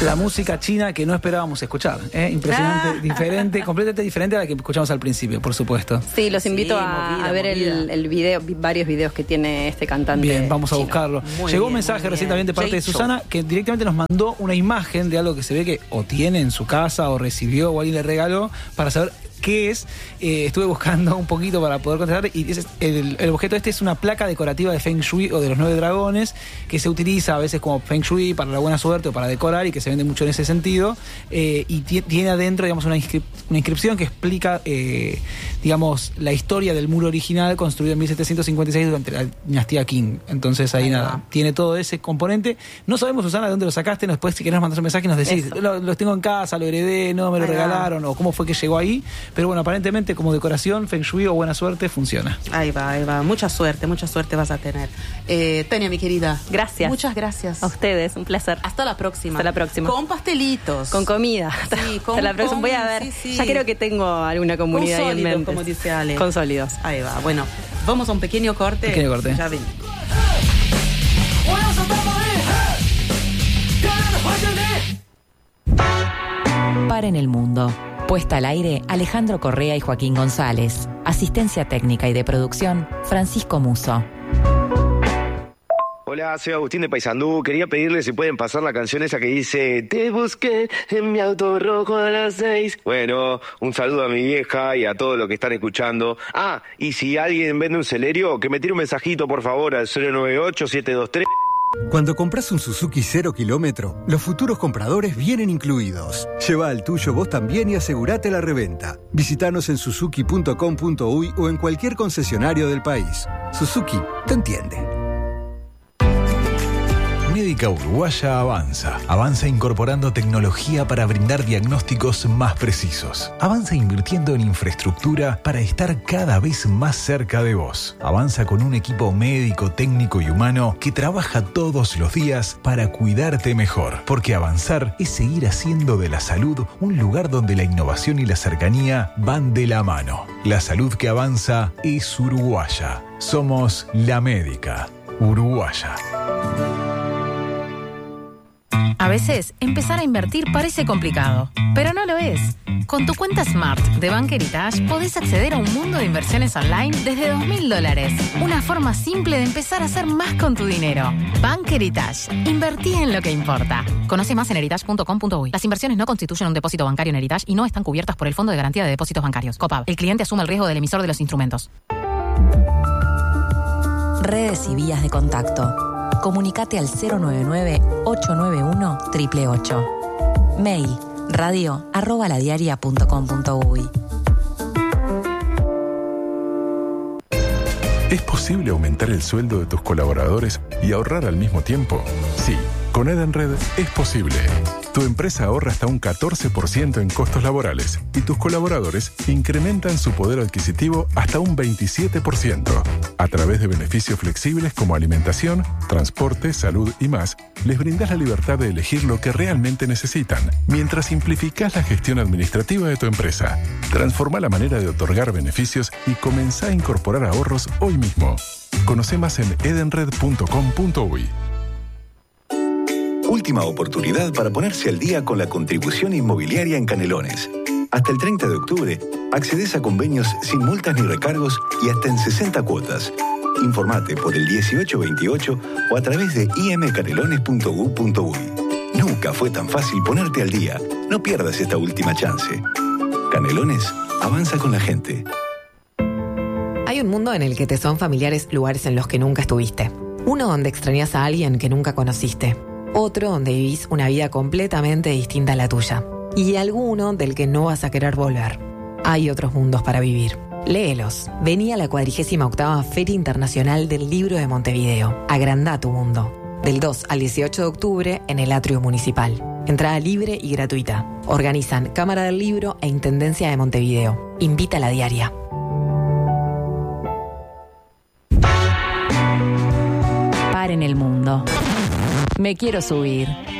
la música china que no esperábamos escuchar. Impresionante, diferente, completamente diferente a la que escuchamos al principio, por supuesto. Sí, los invito a ver el video, varios videos que tiene este cantante. Bien, vamos a chino. buscarlo. Llegó un mensaje recientemente de parte de Susana que directamente nos mandó una imagen de algo que se ve que o tiene en su casa o recibió o alguien le regaló para saber qué es. Estuve buscando un poquito para poder contestar y el objeto este es una placa decorativa de Feng Shui o de los 9 dragones que se utiliza a veces como Feng Shui para la buena suerte o para decorar y que se vende mucho en ese sentido, y tiene adentro, digamos, una inscripción que explica digamos, la historia del muro original construido en 1756 durante la dinastía Qing. Entonces ahí nada, tiene todo ese componente. No sabemos, Susana, de dónde lo sacaste. Después, si querés mandar un mensaje, nos decís, lo tengo en casa, lo heredé, no me lo regalaron, o cómo fue que llegó ahí. Pero bueno, aparentemente como decoración, Feng Shui o buena suerte, funciona. Ahí va. Mucha suerte vas a tener. Tania, mi querida. Gracias. Muchas gracias. A ustedes, un placer. Hasta la próxima. Hasta la próxima. Con pastelitos. Con comida. Sí, hasta la próxima. Voy a ver. Sí. Ya creo que tengo alguna comunidad ahí en mente. Como dice Ale. Con sólidos. Ahí va. Bueno, vamos a un pequeño corte. Ya venimos. Paren el mundo. Puesta al aire, Alejandro Correa y Joaquín González. Asistencia técnica y de producción, Francisco Muso. Hola, soy Agustín de Paysandú. Quería pedirle si pueden pasar la canción esa que dice te busqué en mi auto rojo a las 6. Bueno, un saludo a mi vieja y a todos los que están escuchando. Y si alguien vende un Celerio, que me tire un mensajito por favor al 098-723. Cuando compras un Suzuki 0 kilómetro, los futuros compradores vienen incluidos. Lleva al tuyo vos también y asegurate la reventa. Visítanos en suzuki.com.uy o en cualquier concesionario del país. Suzuki te entiende. Médica Uruguaya avanza. Avanza incorporando tecnología para brindar diagnósticos más precisos. Avanza invirtiendo en infraestructura para estar cada vez más cerca de vos. Avanza con un equipo médico, técnico y humano que trabaja todos los días para cuidarte mejor. Porque avanzar es seguir haciendo de la salud un lugar donde la innovación y la cercanía van de la mano. La salud que avanza es uruguaya. Somos la Médica Uruguaya. A veces, empezar a invertir parece complicado, pero no lo es. Con tu cuenta Smart de Bank Heritage podés acceder a un mundo de inversiones online desde $2.000. Una forma simple de empezar a hacer más con tu dinero. Bank Heritage. Invertí en lo que importa. Conoce más en heritage.com.uy. Las inversiones no constituyen un depósito bancario en Heritage y no están cubiertas por el Fondo de Garantía de Depósitos Bancarios, COPAB. El cliente asume el riesgo del emisor de los instrumentos. Redes y vías de contacto. Comunicate al 099-891-888. Mail radio@ladiaria.com.uy. ¿Es posible aumentar el sueldo de tus colaboradores y ahorrar al mismo tiempo? Sí, con Edenred es posible. Tu empresa ahorra hasta un 14% en costos laborales y tus colaboradores incrementan su poder adquisitivo hasta un 27%. A través de beneficios flexibles como alimentación, transporte, salud y más, les brindas la libertad de elegir lo que realmente necesitan, mientras simplificás la gestión administrativa de tu empresa. Transforma la manera de otorgar beneficios y comenzá a incorporar ahorros hoy mismo. Conoce más en edenred.com.uy. Última oportunidad para ponerse al día con la contribución inmobiliaria en Canelones. Hasta el 30 de octubre, accedes a convenios sin multas ni recargos y hasta en 60 cuotas. Informate por el 1828 o a través de imcanelones.gov.uy. Nunca fue tan fácil ponerte al día. No pierdas esta última chance. Canelones, avanza con la gente. Hay un mundo en el que te son familiares lugares en los que nunca estuviste. Uno donde extrañas a alguien que nunca conociste. Otro donde vivís una vida completamente distinta a la tuya. Y alguno del que no vas a querer volver. Hay otros mundos para vivir. Léelos. Vení a la 48ª Feria Internacional del Libro de Montevideo. Agrandá tu mundo. Del 2 al 18 de octubre en el Atrio Municipal. Entrada libre y gratuita. Organizan Cámara del Libro e Intendencia de Montevideo. Invita a La Diaria. Paren el mundo. Me quiero subir.